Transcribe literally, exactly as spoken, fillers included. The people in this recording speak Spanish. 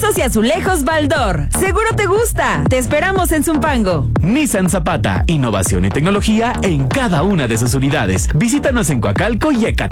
Pavamentos y Azulejos Baldor. Seguro te gusta. Te esperamos en Zumpango. Nissan Zapata, innovación y tecnología en cada una de sus unidades. Visítanos en Coacalco y Ecatepec.